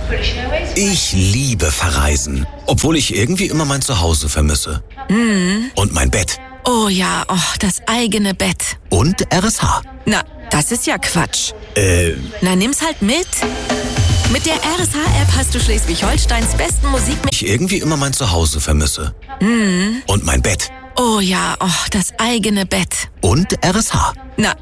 Ich liebe Verreisen, obwohl ich irgendwie immer mein Zuhause vermisse. Und mein Bett. Oh ja, das eigene Bett. Und RSH. Na, das ist ja Quatsch. Na, nimm's halt mit. Mit der RSH-App hast du Schleswig-Holsteins besten Musikmix. Ich irgendwie immer mein Zuhause vermisse. Und mein Bett. Oh ja, das eigene Bett. Und RSH. Na,